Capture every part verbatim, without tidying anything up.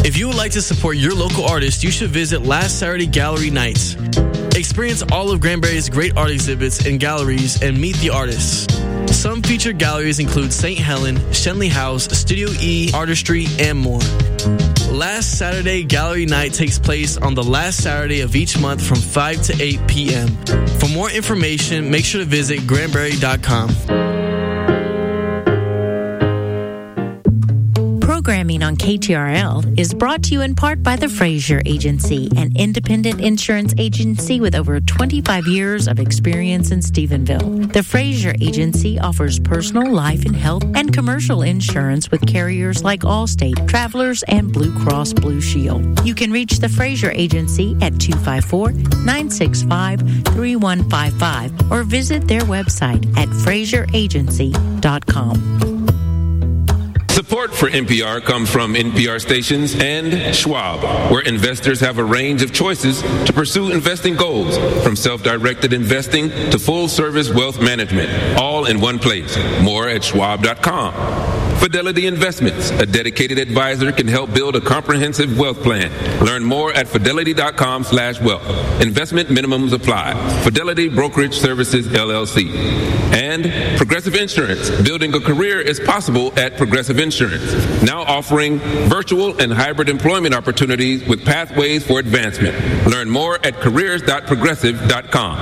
If you would like to support your local artist, you should visit Last Saturday Gallery Nights. Experience all of Granbury's great art exhibits and galleries and meet the artists. Some featured galleries include Saint Helen, Shenley House, Studio E, Artistry, and more. Last Saturday Gallery Night takes place on the last Saturday of each month from five to eight p.m. For more information, make sure to visit granbury dot com. Programming on K T R L is brought to you in part by the Fraser Agency, an independent insurance agency with over twenty-five years of experience in Stephenville. The Fraser Agency offers personal, life, and health and commercial insurance with carriers like Allstate, Travelers, and Blue Cross Blue Shield. You can reach the Fraser Agency at two five four, nine six five, three one five five or visit their website at fraser agency dot com. Support for N P R comes from N P R stations and Schwab, where investors have a range of choices to pursue investing goals, from self-directed investing to full-service wealth management, all in one place. More at schwab dot com. Fidelity Investments, a dedicated advisor, can help build a comprehensive wealth plan. Learn more at fidelity dot com slash wealth. Investment minimums apply. Fidelity Brokerage Services, L L C. And Progressive Insurance. Building a career is possible at Progressive Insurance. Now offering virtual and hybrid employment opportunities with pathways for advancement. Learn more at careers dot progressive dot com.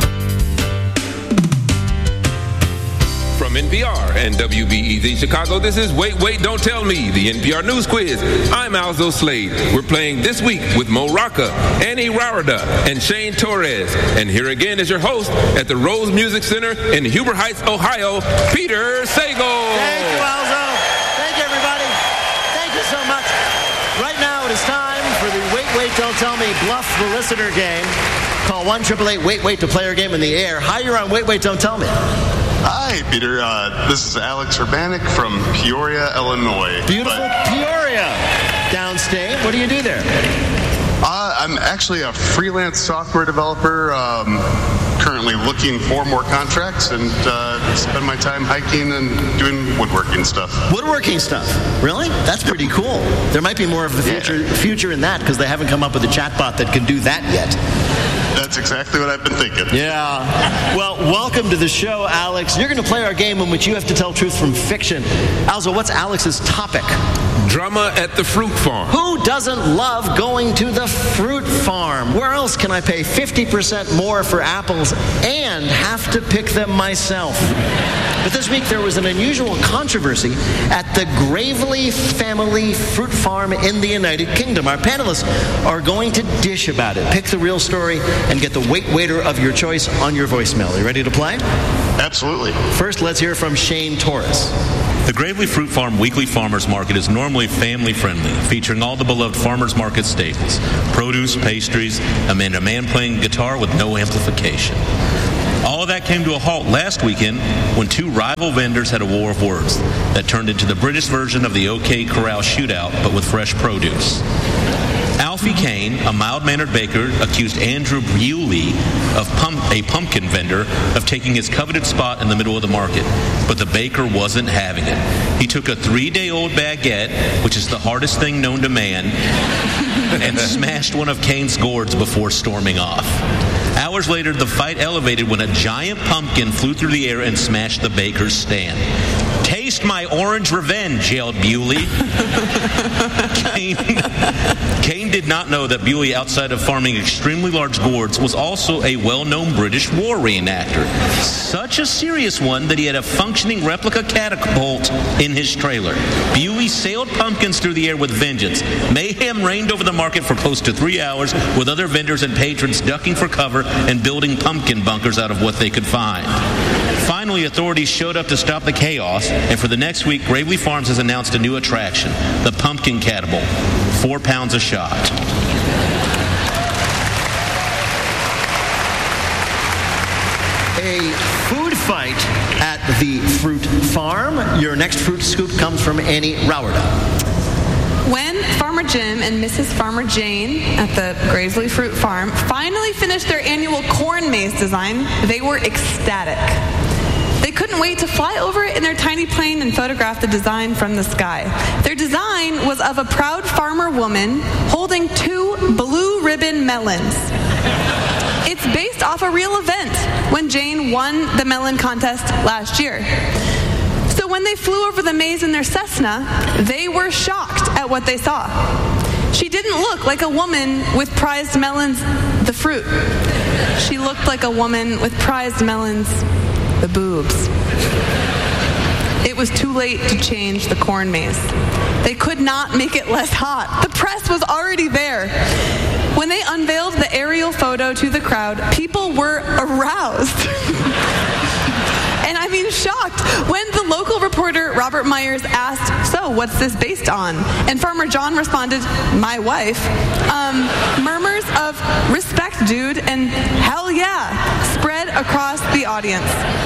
From N P R and W B E Z Chicago, this is Wait, Wait, Don't Tell Me, the N P R News Quiz. I'm Alzo Slade. We're playing this week with Mo Rocca, Annie Raurada, and Shane Torres. And here again is your host at the Rose Music Center in Huber Heights, Ohio, Peter Sagal. Thank you, Alzo. Thank you, everybody. Thank you so much. Right now it is time for the Wait, Wait, Don't Tell Me Bluff the Listener game. Call one eight eight eight wait wait to play our game in the air. Hi, you're on Wait, Wait, Don't Tell Me. Hi, Peter. Uh, this is Alex Urbanik from Peoria, Illinois. Beautiful but, Peoria. Downstate. What do you do there? Uh, I'm actually a freelance software developer, um, currently looking for more contracts and uh, spend my time hiking and doing woodworking stuff. Woodworking stuff? Really? That's pretty cool. There might be more of the future, yeah. future in that because they haven't come up with a chatbot that can do that yet. That's exactly what I've been thinking. Yeah. Well, welcome to the show, Alex. You're going to play our game in which you have to tell truth from fiction. Alzo, what's Alex's topic? Drama at the fruit farm. Who doesn't love going to the fruit farm? Where else can I pay fifty percent more for apples and have to pick them myself? But this week there was an unusual controversy at the Gravely family fruit farm in the United Kingdom. Our panelists are going to dish about it. Pick the real story and get the wait waiter of your choice on your voicemail. Are you ready to play? Absolutely. First, let's hear from Shane Torres. The Gravely Fruit Farm Weekly Farmers Market is normally family-friendly, featuring all the beloved farmers market staples, produce, pastries, and a man playing guitar with no amplification. All of that came to a halt last weekend when two rival vendors had a war of words that turned into the British version of the OK Corral shootout, but with fresh produce. Alfie Kane, a mild-mannered baker, accused Andrew Bewley, of pump, a pumpkin vendor, of taking his coveted spot in the middle of the market. But the baker wasn't having it. He took a three-day-old baguette, which is the hardest thing known to man, and smashed one of Kane's gourds before storming off. Hours later, the fight elevated when a giant pumpkin flew through the air and smashed the baker's stand. Taste my orange revenge, yelled Bewley. Kane, Kane did not know that Bewley, outside of farming extremely large gourds, was also a well-known British war reenactor. Such a serious one that he had a functioning replica catapult in his trailer. Bewley sailed pumpkins through the air with vengeance. Mayhem reigned over the market for close to three hours, with other vendors and patrons ducking for cover and building pumpkin bunkers out of what they could find. Finally, authorities showed up to stop the chaos, and for the next week, Gravely Farms has announced a new attraction, the Pumpkin Catapult, four pounds a shot. A food fight at the fruit farm. Your next fruit scoop comes from Annie Raurada. When Farmer Jim and Missus Farmer Jane at the Gravely Fruit Farm finally finished their annual corn maze design, they were ecstatic. They couldn't couldn't wait to fly over it in their tiny plane and photograph the design from the sky. Their design was of a proud farmer woman holding two blue ribbon melons. It's based off a real event when Jane won the melon contest last year. So when they flew over the maze in their Cessna, they were shocked at what they saw. She didn't look like a woman with prized melons, the fruit. She looked like a woman with prized melons, the boobs. It was too late to change the corn maze. They could not make it less hot. The press was already there. When they unveiled the aerial photo to the crowd, people were aroused. And I mean shocked when the local reporter, Robert Myers, asked, so what's this based on? And Farmer John responded, my wife. Um, murmurs of respect, dude, and hell yeah spread across the audience.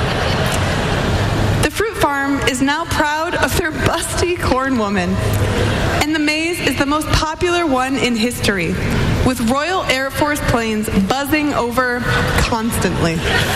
The fruit farm is now proud of their busty corn woman. And the maze is the most popular one in history, with Royal Air Force planes buzzing over constantly.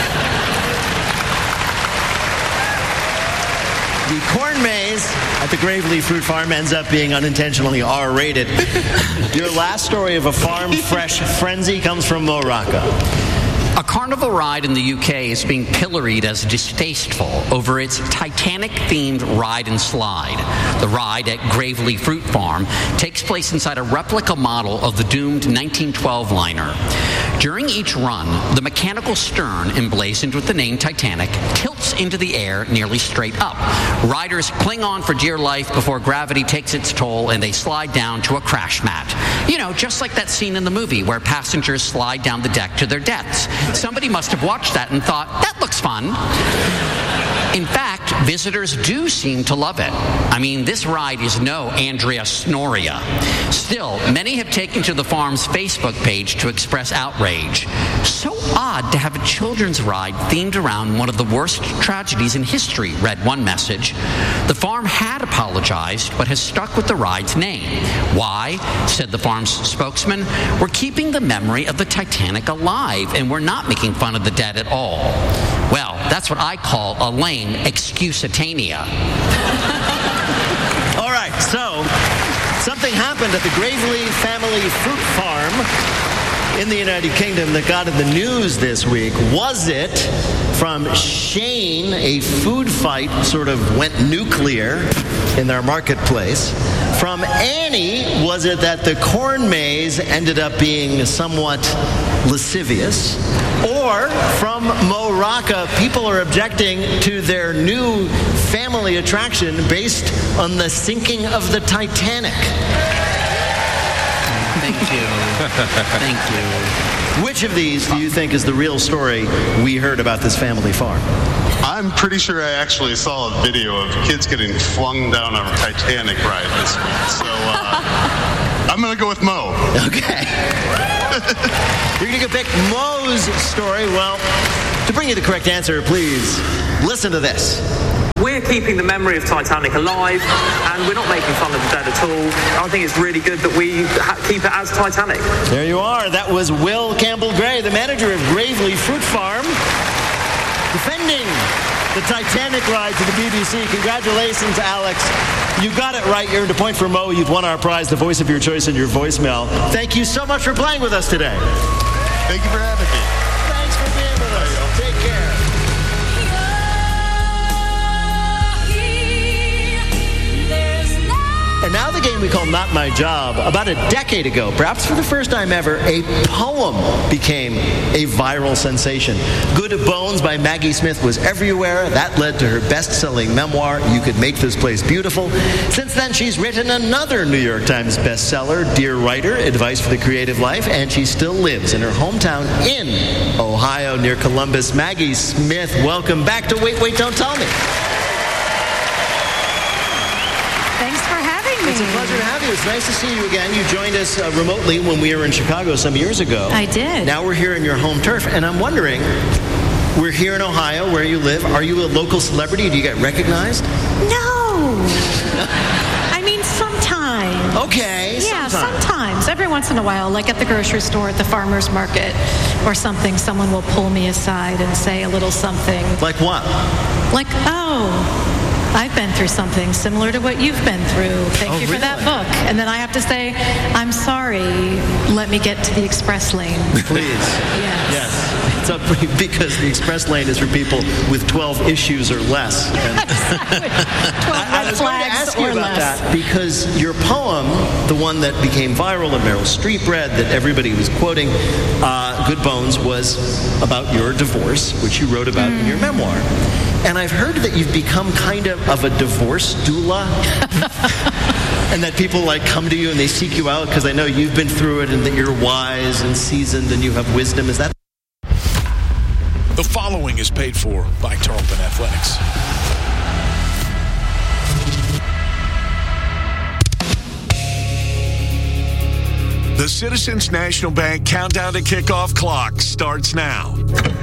The corn maze at the Gravely Fruit Farm ends up being unintentionally R rated. Your last story of a farm fresh frenzy comes from Mo Rocca. A carnival ride in the U K is being pilloried as distasteful over its Titanic-themed ride and slide. The ride at Gravely Fruit Farm takes place inside a replica model of the doomed nineteen twelve liner. During each run, the mechanical stern, emblazoned with the name Titanic, tilts into the air nearly straight up. Riders cling on for dear life before gravity takes its toll and they slide down to a crash mat. You know, just like that scene in the movie where passengers slide down the deck to their deaths. Somebody must have watched that and thought, that looks fun. In fact, visitors do seem to love it. I mean, this ride is no Andrea Snoria. Still, many have taken to the farm's Facebook page to express outrage. So odd to have a children's ride themed around one of the worst tragedies in history, read one message. The farm had apologized, but has stuck with the ride's name. Why? Said the farm's spokesman. We're keeping the memory of the Titanic alive, and we're not making fun of the dead at all. Well, that's what I call a lame excusatania. All right, so something happened at the Gravely Family Fruit Farm in the United Kingdom that got in the news this week. Was it from Shane, a food fight sort of went nuclear in their marketplace? From Annie, was it that the corn maze ended up being somewhat lascivious? Or from Mo Rocca, people are objecting to their new family attraction based on the sinking of the Titanic. Thank you. Thank you. Which of these do you think is the real story we heard about this family farm? I'm pretty sure I actually saw a video of kids getting flung down a Titanic ride this week. So uh, I'm going to go with Mo. Okay. You're going to pick Mo's story. Well, to bring you the correct answer, please listen to this. We're keeping the memory of Titanic alive, and we're not making fun of the dead at all. I think it's really good that we ha- keep it as Titanic. There you are. That was Will Campbell-Gray, the manager of Gravely Fruit Farm, defending the Titanic ride to the B B C. Congratulations, Alex. You got it right. You earned a point for Mo. You've won our prize, the voice of your choice in your voicemail. Thank you so much for playing with us today. Thank you for having me. Thanks for being with us. Take care. And now the game we call Not My Job. About a decade ago, perhaps for the first time ever, a poem became a viral sensation. Good Bones by Maggie Smith was everywhere. That led to her best-selling memoir, You Could Make This Place Beautiful. Since then, she's written another New York Times bestseller, Dear Writer, Advice for the Creative Life, and she still lives in her hometown in Ohio, near Columbus. Maggie Smith, welcome back to Wait, Wait, Don't Tell Me. It's a pleasure to have you. It's nice to see you again. You joined us uh, remotely when we were in Chicago some years ago. I did. Now we're here in your home turf, and I'm wondering, we're here in Ohio where you live. Are you a local celebrity? Do you get recognized? No. I mean, sometimes. Okay, Yeah, sometimes. sometimes. Every once in a while, like at the grocery store, at the farmer's market, or something, someone will pull me aside and say a little something. Like what? Like, oh, I've been through something similar to what you've been through. Thank Oh, you for that really? book. And then I have to say, I'm sorry, let me get to the express lane. Please. Yes. Yes. It's up because the express lane is for people with twelve issues or less. And twelve I red was going to flags ask you or about less. that because your poem, the one that became viral and Meryl Streep read, that everybody was quoting, uh, Good Bones, was about your divorce, which you wrote about mm. in your memoir. And I've heard that you've become kind of, of a divorce doula. And that people like come to you and they seek you out because they know you've been through it and that you're wise and seasoned and you have wisdom. Is that? The following is paid for by Tarleton Athletics. The Citizens National Bank Countdown to Kickoff clock starts now.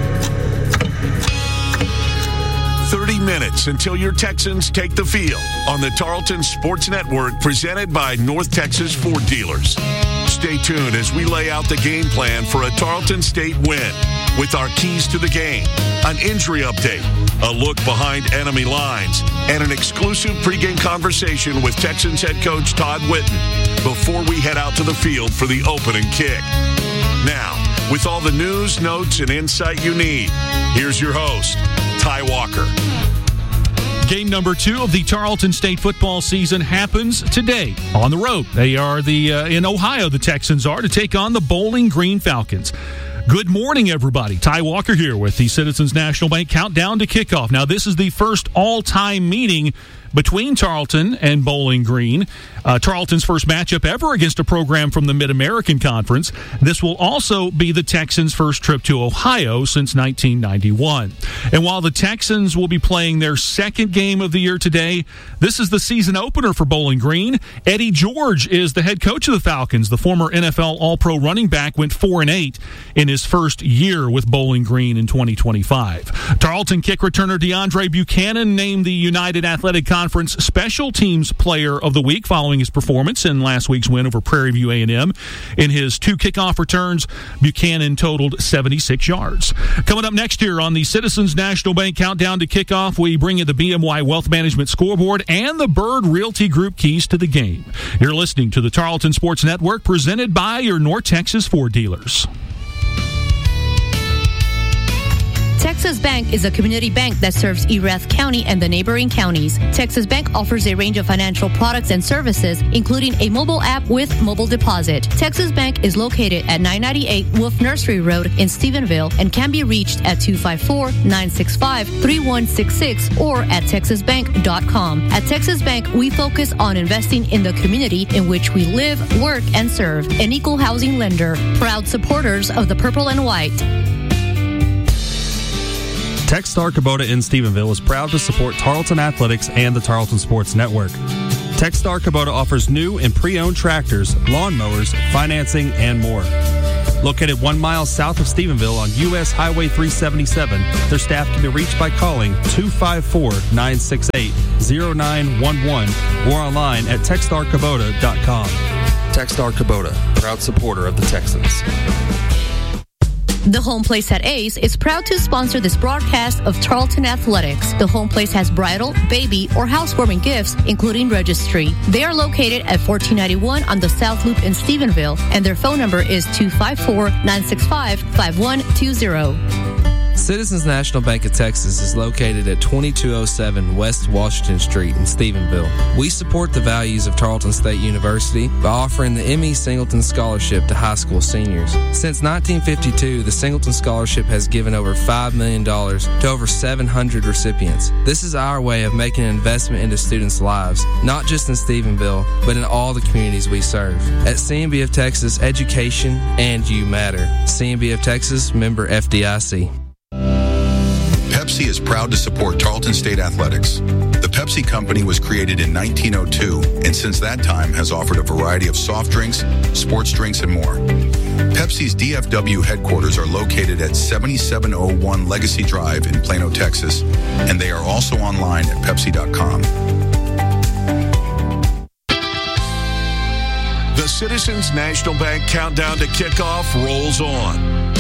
thirty minutes until your Texans take the field on the Tarleton Sports Network, presented by North Texas Ford Dealers. Stay tuned as we lay out the game plan for a Tarleton State win with our keys to the game, an injury update, a look behind enemy lines, and an exclusive pregame conversation with Texans head coach Todd Whitten before we head out to the field for the opening kick. Now, with all the news, notes, and insight you need, here's your host, Ty Walker. Game number two of the Tarleton State football season happens today on the road. They are the uh, in Ohio, the Texans are, to take on the Bowling Green Falcons. Good morning, everybody. Ty Walker here with the Citizens National Bank Countdown to Kickoff. Now, this is the first all-time meeting between Tarleton and Bowling Green. Uh, Tarleton's first matchup ever against a program from the Mid-American Conference. This will also be the Texans' first trip to Ohio since nineteen ninety-one. And while the Texans will be playing their second game of the year today, this is the season opener for Bowling Green. Eddie George is the head coach of the Falcons. The former N F L All-Pro running back went four and eight in his first year with Bowling Green in twenty twenty-five. Tarleton kick returner DeAndre Buchanan named the United Athletic Conference Special Teams Player of the Week following his performance in last week's win over Prairie View A and M. In his two kickoff returns, Buchanan totaled seventy-six yards. Coming up next year on the Citizens National Bank Countdown to Kickoff, we bring you the B M Y Wealth Management scoreboard and the Bird Realty Group keys to the game. You're listening to the Tarleton Sports Network, presented by your North Texas Ford dealers. Texas Bank is a community bank that serves Erath County and the neighboring counties. Texas Bank offers a range of financial products and services, including a mobile app with mobile deposit. Texas Bank is located at nine ninety-eight Wolf Nursery Road in Stephenville and can be reached at two five four, nine six five, three one six six or at texas bank dot com. At Texas Bank, we focus on investing in the community in which we live, work, and serve. An equal housing lender, proud supporters of the Purple and White. Techstar Kubota in Stephenville is proud to support Tarleton Athletics and the Tarleton Sports Network. Techstar Kubota offers new and pre-owned tractors, lawnmowers, financing, and more. Located one mile south of Stephenville on U S Highway three seventy-seven, their staff can be reached by calling two five four, nine six eight, zero nine one one or online at techstar kubota dot com. Techstar Kubota, proud supporter of the Texans. The Home Place at Ace is proud to sponsor this broadcast of Tarleton Athletics. The Home Place has bridal, baby, or housewarming gifts, including registry. They are located at fourteen ninety-one on the South Loop in Stephenville, and their phone number is two five four, nine six five, five one two zero. Citizens National Bank of Texas is located at twenty-two oh seven West Washington Street in Stephenville. We support the values of Tarleton State University by offering the M E Singleton Scholarship to high school seniors. Since nineteen fifty-two, the Singleton Scholarship has given over five million dollars to over seven hundred recipients. This is our way of making an investment into students' lives, not just in Stephenville, but in all the communities we serve. At C and B of Texas, education and you matter. C and B of Texas, member F D I C. Pepsi is proud to support Tarleton State Athletics. The Pepsi Company was created in nineteen oh two and since that time has offered a variety of soft drinks, sports drinks, and more. Pepsi's D F W headquarters are located at seventy-seven oh one Legacy Drive in Plano, Texas, and they are also online at pepsi dot com. The Citizens National Bank countdown to kickoff rolls on.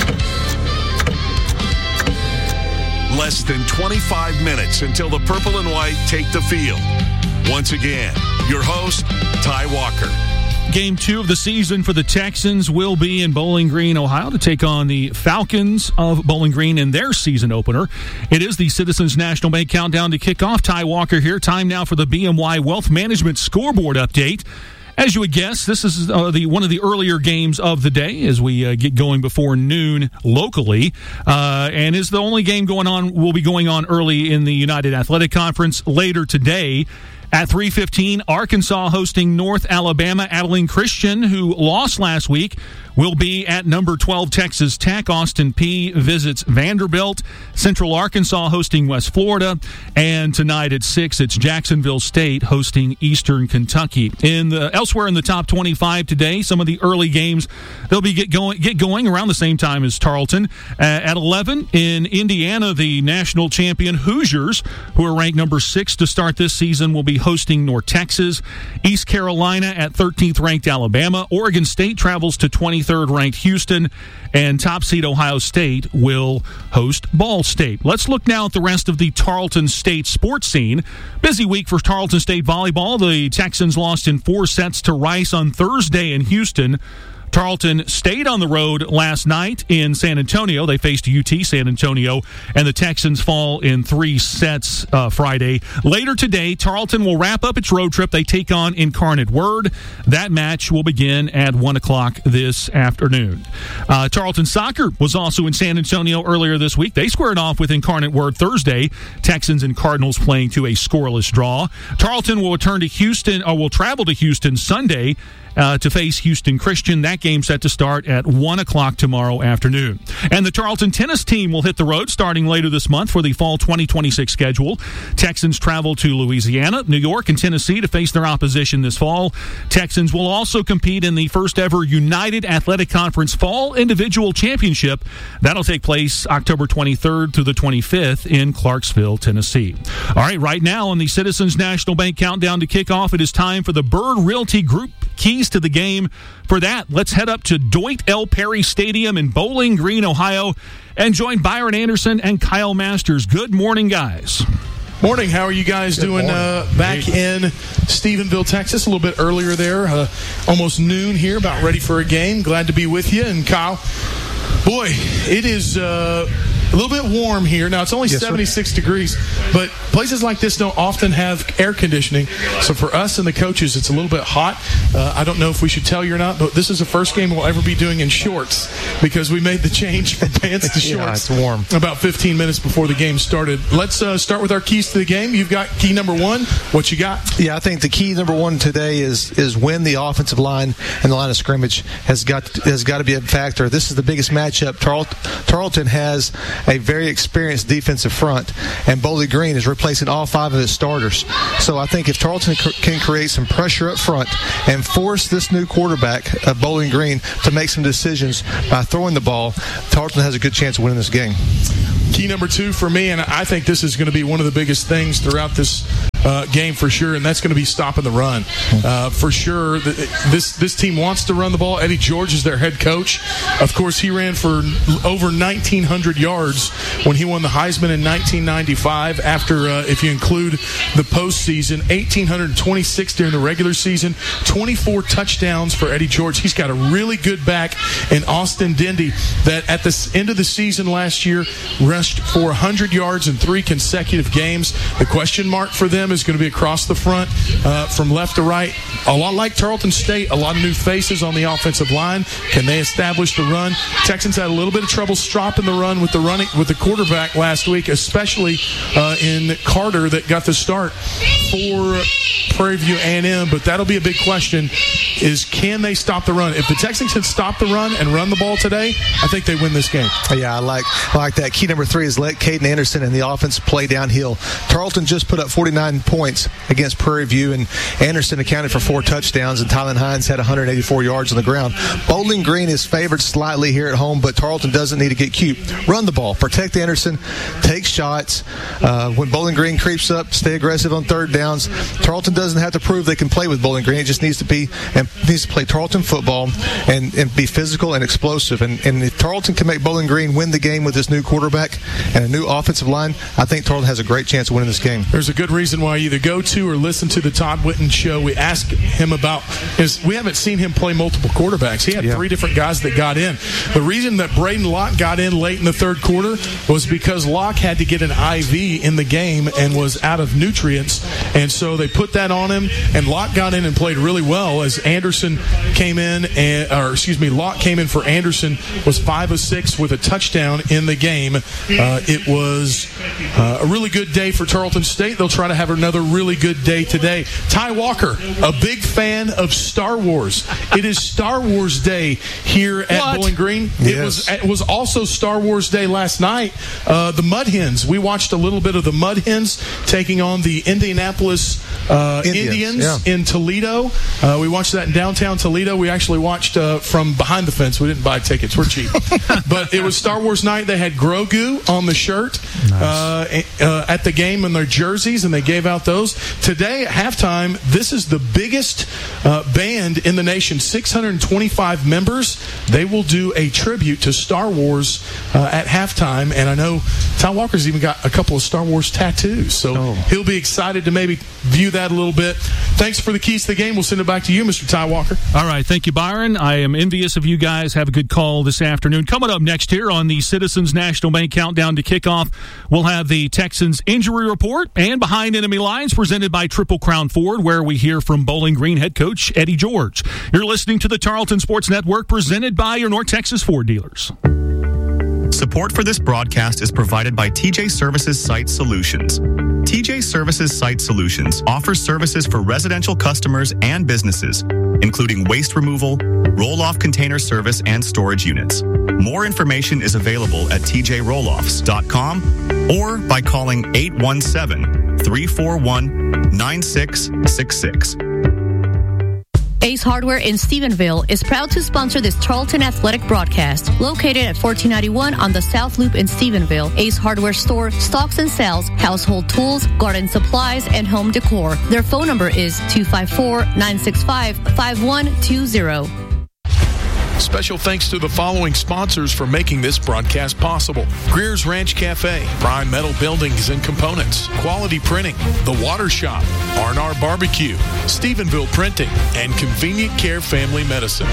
Less than twenty-five minutes until the purple and white take the field. Once again, your host, Ty Walker. Game two of the season for the Texans will be in Bowling Green, Ohio, to take on the Falcons of Bowling Green in their season opener. It is the Citizens National Bank countdown to kick off. Ty Walker here. Time now for the B M Y Wealth Management scoreboard update. As you would guess, this is uh, the one of the earlier games of the day as we uh, get going before noon locally, uh, and is the only game going on, will be going on early in the United Athletic Conference later today. At three fifteen, Arkansas hosting North Alabama. Abilene Christian, who lost last week, will be at number twelve Texas Tech. Austin Peay visits Vanderbilt. Central Arkansas hosting West Florida. And tonight at six, it's Jacksonville State hosting Eastern Kentucky. In the elsewhere in the top twenty-five today, some of the early games, they'll be get going, get going around the same time as Tarleton. Uh, at eleven, in Indiana, the national champion Hoosiers, who are ranked number six to start this season, will be hosting North Texas. East Carolina at thirteenth ranked Alabama. Oregon State travels to twenty-third ranked Houston, and top seed Ohio State will host Ball State. Let's look now at the rest of the Tarleton State sports scene. Busy week for Tarleton State volleyball. The Texans lost in four sets to Rice on Thursday in Houston. Tarleton stayed on the road last night in San Antonio. They faced U T San Antonio, and the Texans fall in three sets uh, Friday. Later today, Tarleton will wrap up its road trip. They take on Incarnate Word. That match will begin at one o'clock this afternoon. Uh, Tarleton Soccer was also in San Antonio earlier this week. They squared off with Incarnate Word Thursday. Texans and Cardinals playing to a scoreless draw. Tarleton will return to Houston, or will travel to Houston Sunday Uh, to face Houston Christian. That game set to start at one o'clock tomorrow afternoon. And the Tarleton tennis team will hit the road starting later this month for the fall twenty twenty-six schedule. Texans travel to Louisiana, New York, and Tennessee to face their opposition this fall. Texans will also compete in the first ever United Athletic Conference Fall Individual Championship. That'll take place October twenty-third through the twenty-fifth in Clarksville, Tennessee. All right, right now on the Citizens National Bank countdown to kickoff, it is time for the Bird Realty Group keys to the game. For that, let's head up to Doyt L. Perry Stadium in Bowling Green, Ohio, and join Byron Anderson and Kyle Masters. Good morning, guys. Morning. How are you guys Good doing uh, back in Stephenville, Texas? A little bit earlier there, uh, almost noon here, about ready for a game. Glad to be with you. And Kyle, boy, it is uh, a little bit warm here. Now, it's only yes, seventy-six sir. degrees, but places like this don't often have air conditioning. So for us and the coaches, it's a little bit hot. Uh, I don't know if we should tell you or not, but this is the first game we'll ever be doing in shorts because we made the change from pants to shorts. Yeah, it's warm. About fifteen minutes before the game started. Let's uh, start with our keys to the game. You've got key number one. What you got? Yeah, I think the key number one today is is when the offensive line and the line of scrimmage has got has got to be a factor. This is the biggest matchup. Tarleton, Tarleton has a very experienced defensive front, and Bowling Green is replacing all five of its starters. So I think if Tarleton can create some pressure up front and force this new quarterback of Bowling Green to make some decisions by throwing the ball, Tarleton has a good chance of winning this game. Key number two for me, and I think this is going to be one of the biggest things throughout this uh, game for sure, and that's going to be stopping the run. Uh, for sure, the, this this team wants to run the ball. Eddie George is their head coach. Of course, he ran for over nineteen hundred yards when he won the Heisman in nineteen ninety-five. After, uh, if you include the postseason, one thousand eight hundred twenty-six during the regular season, twenty-four touchdowns for Eddie George. He's got a really good back in Austin Dendy that at the end of the season last year rushed for one hundred yards in three consecutive games. The question mark for them is going to be across the front, uh, from left to right. A lot like Tarleton State, a lot of new faces on the offensive line. Can they establish the run? Texans had a little bit of trouble stopping the run with the running with the quarterback last week, especially uh, in Carter that got the start for Prairie View A and M. But that'll be a big question: is can they stop the run? If the Texans can stop the run and run the ball today, I think they win this game. Yeah, I like I like that. Key number three is let Caden Anderson and the offense play downhill. Tarleton just put up forty-nine points against Prairie View, and Anderson accounted for four touchdowns, and Tylen Hines had one hundred eighty-four yards on the ground. Bowling Green is favored slightly here at home, but Tarleton doesn't need to get cute. Run the ball, protect Anderson, take shots. Uh, when Bowling Green creeps up, stay aggressive on third downs. Tarleton doesn't have to prove they can play with Bowling Green. It just needs to be and needs to play Tarleton football and, and be physical and explosive. And, and if Tarleton can make Bowling Green win the game with this new quarterback and a new offensive line, I think Tarleton has a great chance of winning this game. There's a good reason why you either go to or listen to the Todd Whitten show. We asked him about is we haven't seen him play multiple quarterbacks. He had yeah. three different guys that got in. The reason that Braden Locke got in late in the third quarter was because Locke had to get an I V in the game and was out of nutrients, and so they put that on him, and Locke got in and played really well as Anderson came in, and, or excuse me, Locke came in for Anderson, was five of six with a touchdown in the game. Uh, it was uh, a really good day for Tarleton State. They'll try to have another really good day today. Ty Walker, a big fan of Star Wars. It is Star Wars Day here at what? Bowling Green. It yes. was it was also Star Wars Day last night. Uh, the Mud Hens. We watched a little bit of the Mud Hens taking on the Indianapolis uh, Indians, Indians yeah. in Toledo. Uh, we watched that in downtown Toledo. We actually watched uh, from behind the fence. We didn't buy tickets. We're cheap. But it was Star Wars night. They had Grogu on the shirt nice. uh, uh, at the game in their jerseys, and they gave out those. Today at halftime, this is the biggest uh, band in the nation, six hundred twenty-five members. They will do a tribute to Star Wars uh, at halftime, and I know Ty Walker's even got a couple of Star Wars tattoos, so oh. he'll be excited to maybe view that a little bit. Thanks for the keys to the game. We'll send it back to you, Mister Ty Walker. All right, thank you, Byron. I am envious of you guys. Have a good call this afternoon. Coming up next here on the Citizens National Bank Countdown to Kickoff, we'll have the Texans injury report and Behind Enemy Lines presented by Triple Crown Ford, where we hear from Bowling Green head coach Eddie George. You're listening to the Tarleton Sports Network presented by your North Texas Ford dealers. Support for this broadcast is provided by T J Services Site Solutions. T J Services Site Solutions offers services for residential customers and businesses, including waste removal, roll-off container service, and storage units. More information is available at t j roll offs dot com or by calling eight one seven, three four one, nine six six six. Ace Hardware in Stephenville is proud to sponsor this Tarleton Athletic broadcast. Located at fourteen ninety-one on the South Loop in Stephenville, Ace Hardware store stocks and sells household tools, garden supplies, and home decor. Their phone number is two five four, nine six five, five one two zero. Special thanks to the following sponsors for making this broadcast possible: Greer's Ranch Cafe, Prime Metal Buildings and Components, Quality Printing, The Water Shop, R and R Barbecue, Stephenville Printing, and Convenient Care Family Medicine.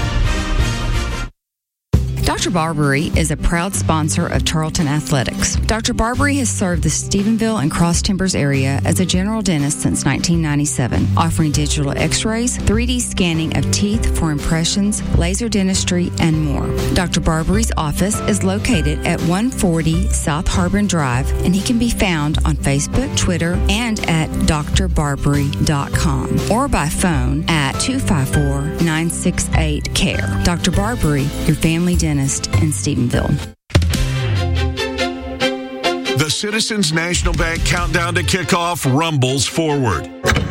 Doctor Barbary is a proud sponsor of Tarleton Athletics. Doctor Barbary has served the Stephenville and Cross Timbers area as a general dentist since nineteen ninety-seven, offering digital x-rays, three D scanning of teeth for impressions, laser dentistry, and more. Doctor Barbary's office is located at one forty South Harbin Drive, and he can be found on Facebook, Twitter, and at d r barbary dot com or by phone at two five four, nine six eight, C A R E. Doctor Barbary, your family dentist in Stephenville. The Citizens National Bank Countdown to Kickoff rumbles forward.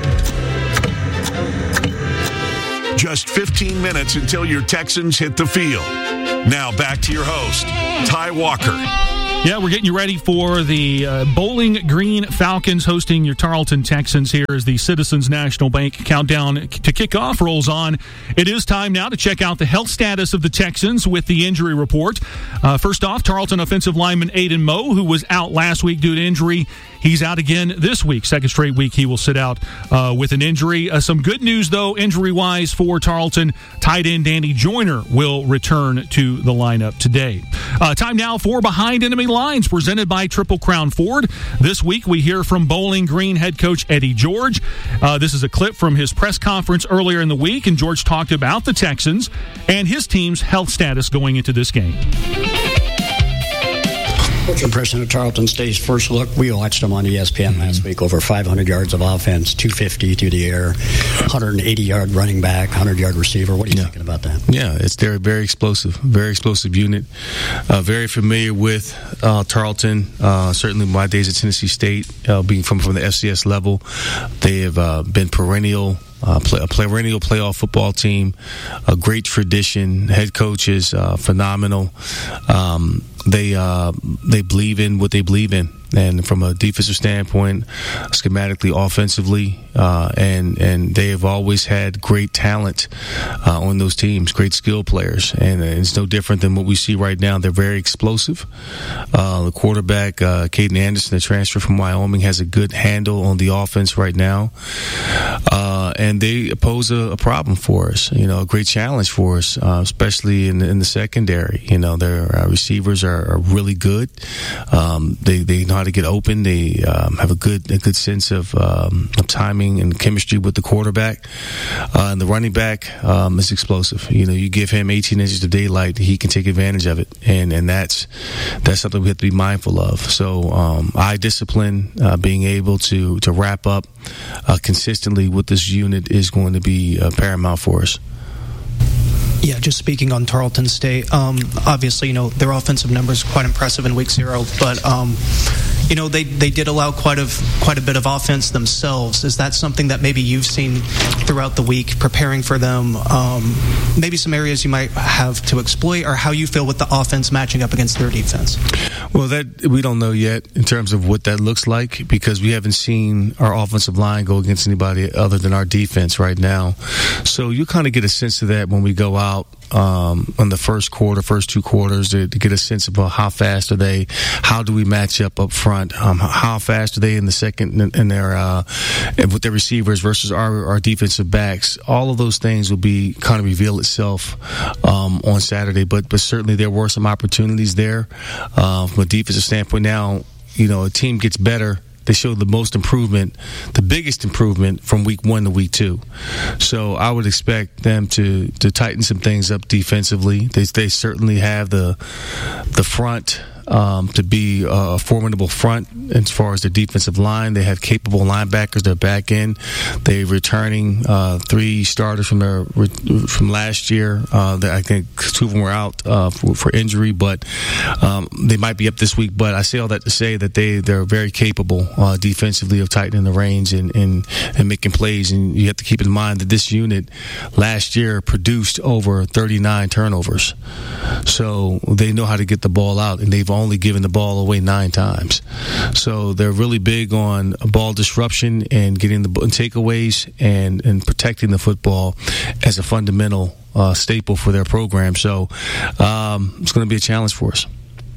Just fifteen minutes until your Texans hit the field. Now back to your host, Ty Walker. Yeah, we're getting you ready for the uh, Bowling Green Falcons hosting your Tarleton Texans here as the Citizens National Bank Countdown to Kickoff rolls on. It is time now to check out the health status of the Texans with the injury report. Uh, first off, Tarleton offensive lineman Aiden Moe, who was out last week due to injury. He's out again this week. Second straight week he will sit out uh, with an injury. Uh, some good news, though, injury-wise for Tarleton. Tight end Danny Joyner will return to the lineup today. Uh, time now for Behind Enemy Lines, presented by Triple Crown Ford. This week we hear from Bowling Green head coach Eddie George. Uh, this is a clip from his press conference earlier in the week, and George talked about the Texans and his team's health status going into this game. What's your impression of Tarleton State's first look? We watched them on E S P N last week. Over five hundred yards of offense, two fifty through the air, one hundred eighty yard running back, one hundred yard receiver. What are you yeah. thinking about that? Yeah, it's they're very explosive, very explosive unit. Uh, very familiar with uh, Tarleton. Uh, certainly my days at Tennessee State, uh, being from, from the F C S level, they have uh, been perennial Uh, play, a perennial playoff football team, a great tradition. Head coach is uh, phenomenal. Um, they uh, they believe in what they believe in, and from a defensive standpoint, schematically, offensively, uh, and and they have always had great talent uh, on those teams, great skill players, and it's no different than what we see right now. They're very explosive. Uh, the quarterback, uh, Caden Anderson, the transfer from Wyoming, has a good handle on the offense right now, uh, and they pose a, a problem for us. You know, a great challenge for us, uh, especially in, in the secondary. You know, their uh, receivers are, are really good. Um, they they know how to get open. They um, have a good a good sense of, um, of timing and chemistry with the quarterback. Uh, and the running back um, is explosive. You know, you give him eighteen inches of daylight, he can take advantage of it, and and that's that's something we have to be mindful of. So um, eye discipline, uh, being able to to wrap up uh, consistently with this unit is going to be uh, paramount for us. Yeah, just speaking on Tarleton State, um, obviously, you know, their offensive numbers quite impressive in week zero, but, um, you know, they, they did allow quite a, quite a bit of offense themselves. Is that something that maybe you've seen throughout the week, preparing for them? Um, maybe some areas you might have to exploit, or how you feel with the offense matching up against their defense? Well, that we don't know yet in terms of what that looks like, because we haven't seen our offensive line go against anybody other than our defense right now. So you kind of get a sense of that when we go out um, in the first quarter, first two quarters, to, to get a sense of uh, how fast are they, how do we match up up front, um, how fast are they in the second in, in their uh, with their receivers versus our, our defensive backs. All of those things will be kind of reveal itself um, on Saturday, but but certainly there were some opportunities there uh, from a defensive standpoint. Now, you know, a team gets better. They showed the most improvement, the biggest improvement from week one to week two. So I would expect them to, to tighten some things up defensively. They they certainly have the the front um, to be a formidable front as far as the defensive line. They have capable linebackers. They're back in. They're returning uh, three starters from their from last year. Uh, that I think two of them were out uh, for, for injury, but um, they might be up this week. But I say all that to say that they they're very capable uh, defensively of tightening the reins and, and and making plays. And you have to keep in mind that this unit last year produced over thirty-nine turnovers, so they know how to get the ball out, and they've only given the ball away nine times. So they're really big on ball disruption and getting the takeaways and, and protecting the football as a fundamental uh, staple for their program. So um, it's going to be a challenge for us.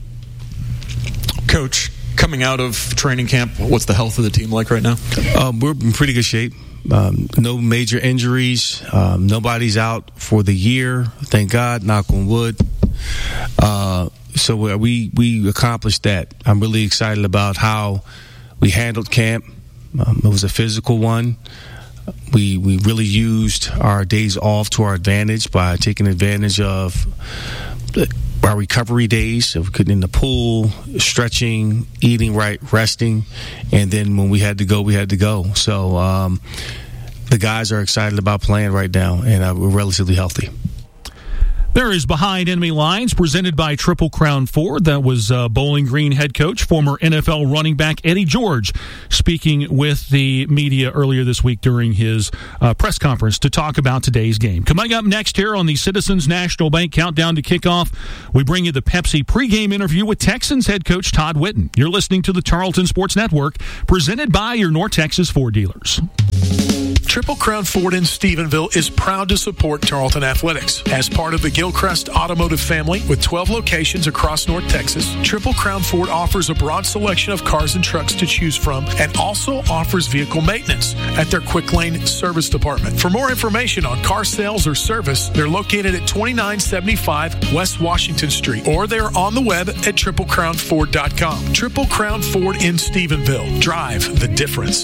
Coach, coming out of training camp, what's the health of the team like right now? Um, we're in pretty good shape. Um, no major injuries. Um, nobody's out for the year. Thank God, knock on wood. Uh, so we we accomplished that. I'm really excited about how we handled camp. Um, it was a physical one. We we really used our days off to our advantage by taking advantage of our recovery days of getting in the pool, stretching, eating right, resting, and then when we had to go, we had to go. So um, the guys are excited about playing right now, and uh, we're relatively healthy. There is Behind Enemy Lines, presented by Triple Crown Ford. That was uh, Bowling Green head coach, former N F L running back Eddie George, speaking with the media earlier this week during his uh, press conference to talk about today's game. Coming up next here on the Citizens National Bank Countdown to Kickoff, we bring you the Pepsi pregame interview with Texans head coach Todd Whitten. You're listening to the Tarleton Sports Network, presented by your North Texas Ford dealers. Triple Crown Ford in Stephenville is proud to support Tarleton Athletics. As part of the Gilchrist Automotive family with twelve locations across North Texas, Triple Crown Ford offers a broad selection of cars and trucks to choose from and also offers vehicle maintenance at their Quick Lane Service Department. For more information on car sales or service, they're located at twenty-nine seventy-five West Washington Street, or they're on the web at triple crown ford dot com. Triple Crown Ford in Stephenville. Drive the difference.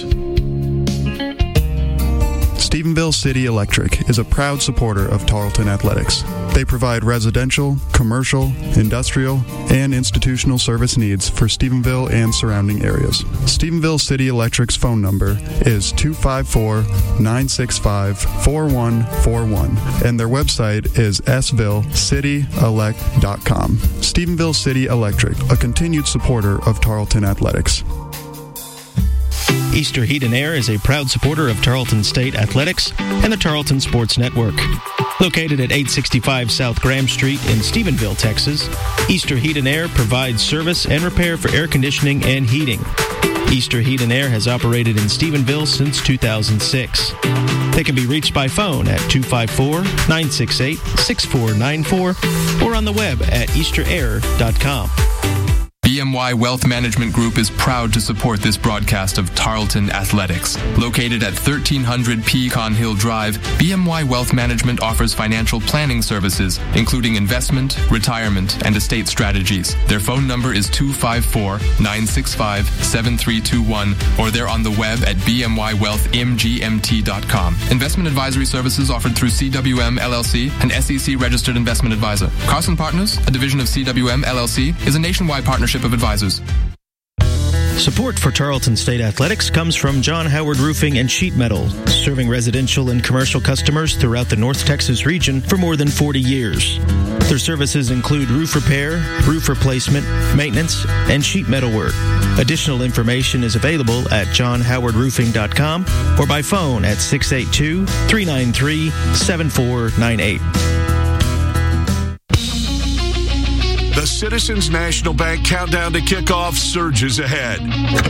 Stephenville City Electric is a proud supporter of Tarleton Athletics. They provide residential, commercial, industrial, and institutional service needs for Stephenville and surrounding areas. Stephenville City Electric's phone number is two five four, nine six five, four one four one, and their website is s ville city elect dot com. Stephenville City Electric, a continued supporter of Tarleton Athletics. Easter Heat and Air is a proud supporter of Tarleton State Athletics and the Tarleton Sports Network. Located at eight sixty-five South Graham Street in Stephenville, Texas, Easter Heat and Air provides service and repair for air conditioning and heating. Easter Heat and Air has operated in Stephenville since two thousand six. They can be reached by phone at two five four, nine six eight, six four nine four or on the web at easter air dot com. B M Y Wealth Management Group is proud to support this broadcast of Tarleton Athletics. Located at thirteen hundred Pecan Hill Drive, B M Y Wealth Management offers financial planning services, including investment, retirement, and estate strategies. Their phone number is two five four, nine six five, seven three two one, or they're on the web at b m y wealth m g m t dot com. Investment advisory services offered through C W M L L C, an S E C-registered investment advisor. Carson Partners, a division of C W M L L C, is a nationwide partnership of advisors. Support for Tarleton State Athletics comes from John Howard Roofing and Sheet Metal, serving residential and commercial customers throughout the North Texas region for more than forty years. Their services include roof repair, roof replacement, maintenance, and sheet metal work. Additional information is available at john howard roofing dot com or by phone at six eight two, three nine three, seven four nine eight. The Citizens National Bank countdown to kickoff surges ahead.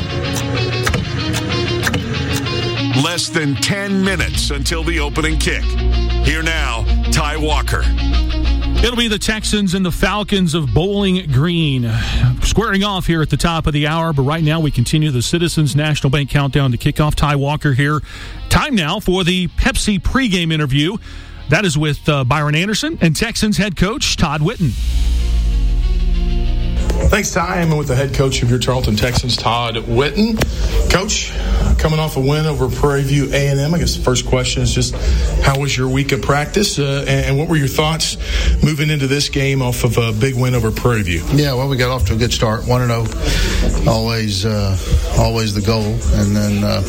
Less than ten minutes until the opening kick. Here now, Ty Walker. It'll be the Texans and the Falcons of Bowling Green squaring off here at the top of the hour. But right now we continue the Citizens National Bank countdown to kickoff. Ty Walker here. Time now for the Pepsi pregame interview. That is with uh, Byron Anderson and Texans head coach Todd Whitten. Thanks, Ty. I'm with the head coach of your Tarleton Texans, Todd Whitten. Coach, coming off a win over Prairie View A and M, I guess the first question is just how was your week of practice, uh, and what were your thoughts moving into this game off of a big win over Prairie View? Yeah, well, we got off to a good start. one and oh, always uh, always the goal. And then uh,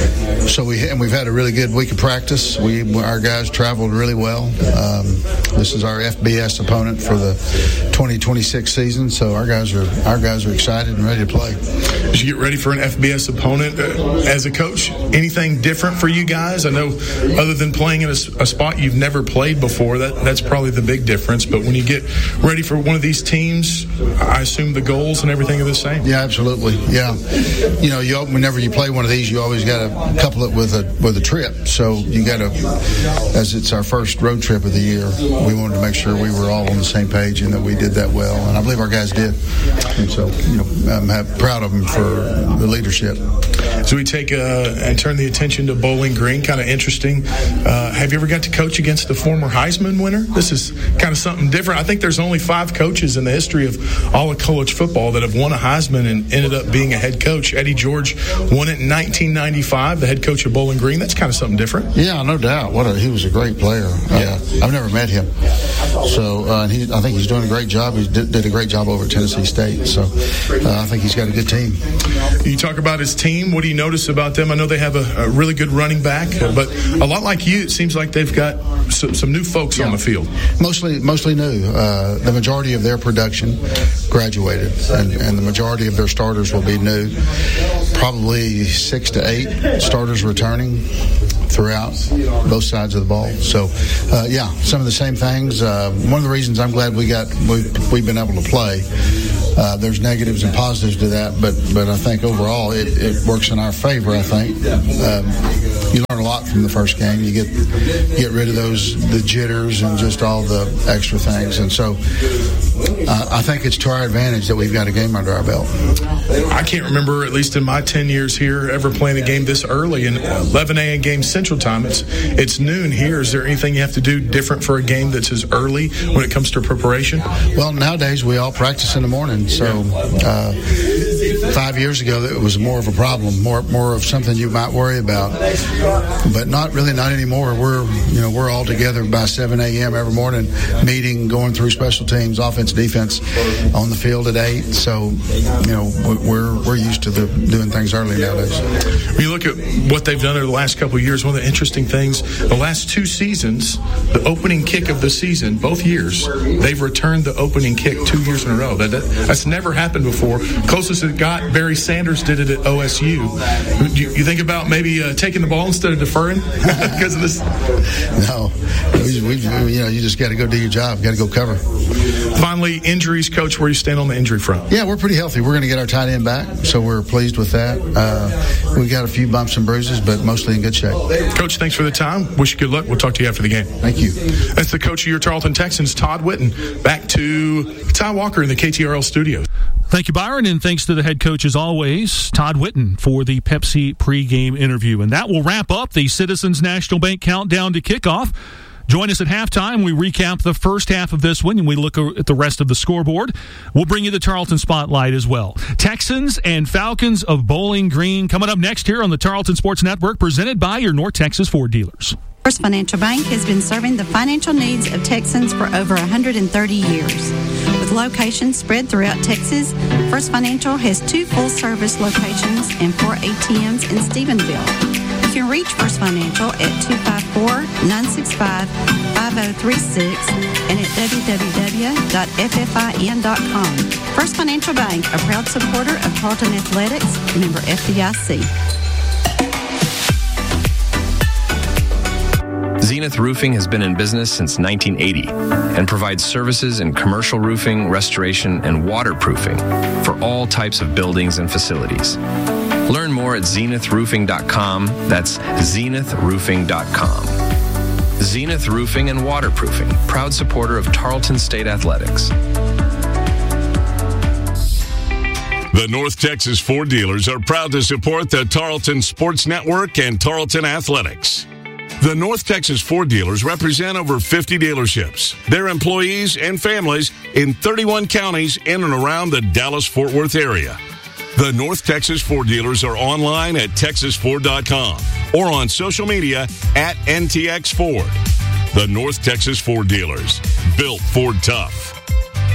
so we, and we've had a really good week of practice. We Our guys traveled really well. Um, this is our F B S opponent for the twenty twenty-six season, so our guys are our guys are excited and ready to play. As you get ready for an F B S opponent, uh, as a coach, anything different for you guys? I know other than playing in a, a spot you've never played before, that that's probably the big difference. But when you get ready for one of these teams, I assume the goals and everything are the same. Yeah, absolutely. Yeah, you know, you whenever you play one of these, you always got to couple it with a with a trip. So you got to, as it's our first road trip of the year, we wanted to make sure we were all on the same page and that we did that well. And I believe our guys did. And so, you know, I'm proud of them for the leadership. So we take uh, and turn the attention to Bowling Green. Kind of interesting. Uh, have you ever got to coach against the former Heisman winner? This is kind of something different. I think there's only five coaches in the history of all of college football that have won a Heisman and ended up being a head coach. Eddie George won it in nineteen ninety-five, the head coach of Bowling Green. That's kind of something different. Yeah, no doubt. What a, he was a great player. Yeah. Uh, I've never met him. So uh, he, I think he's doing a great job. He did, did a great job over at Tennessee State. So uh, I think he's got a good team. You talk about his team. What do you notice about them? I know they have a, a really good running back, but a lot like you, it seems like they've got some, some new folks yeah. on the field. Mostly mostly new. Uh, the majority of their production graduated, and, and the majority of their starters will be new. Probably six to eight starters returning throughout both sides of the ball. So, uh, yeah, some of the same things. Uh, one of the reasons I'm glad we got we've, we've been able to play. Uh, there's negatives and positives to that, but but I think overall it, it works in our favor. I think um, you learn a lot from the first game. You get get rid of those the jitters and just all the extra things, and so uh, I think it's to our advantage that we've got a game under our belt. I can't remember, at least in my ten years here, ever playing a game this early in eleven a.m. game Central Time. It's it's noon here. Is there anything you have to do different for a game that's as early when it comes to preparation? Well, nowadays we all practice in the morning. So uh, five years ago, it was more of a problem, more more of something you might worry about, but not really, not anymore. We're you know we're all together by seven a.m. every morning, meeting, going through special teams, offense, defense, on the field at eight. So you know we're we're used to the doing things early nowadays. When you look at what they've done over the last couple of years, one of the interesting things, the last two seasons, the opening kick of the season, both years, they've returned the opening kick two years in a row. That, that that's never happened before. Closest it got not Barry Sanders did it at O S U. You, you think about maybe uh, taking the ball instead of deferring because of this? No, we, we, you know, you just got to go do your job. Got to go cover. Finally, injuries, Coach. Where you stand on the injury front? Yeah, we're pretty healthy. We're going to get our tight end back, so we're pleased with that. Uh, we got a few bumps and bruises, but mostly in good shape. Coach, thanks for the time. Wish you good luck. We'll talk to you after the game. Thank you. That's the coach of your Tarleton Texans, Todd Whitten. Back to Ty Walker in the K T R L studios. Thank you, Byron, and thanks to the head coach, as always, Todd Whitten, for the Pepsi pregame interview. And that will wrap up the Citizens National Bank countdown to kickoff. Join us at halftime. We recap the first half of this one, and we look at the rest of the scoreboard. We'll bring you the Tarleton Spotlight as well. Texans and Falcons of Bowling Green coming up next here on the Tarleton Sports Network, presented by your North Texas Ford dealers. First Financial Bank has been serving the financial needs of Texans for over one hundred thirty years. With locations spread throughout Texas, First Financial has two full-service locations and four A T Ms in Stephenville. You can reach First Financial at two five four, nine six five, five zero three six and at w w w dot f f i n dot com. First Financial Bank, a proud supporter of Tarleton Athletics, member F D I C. Zenith Roofing has been in business since nineteen eighty and provides services in commercial roofing, restoration, and waterproofing for all types of buildings and facilities. Learn more at zenith roofing dot com. That's zenith roofing dot com. Zenith Roofing and Waterproofing, proud supporter of Tarleton State Athletics. The North Texas Ford dealers are proud to support the Tarleton Sports Network and Tarleton Athletics. The North Texas Ford dealers represent over fifty dealerships, their employees and families in thirty-one counties in and around the Dallas-Fort Worth area. The North Texas Ford dealers are online at texas ford dot com or on social media at N T X Ford. The North Texas Ford dealers, built Ford tough.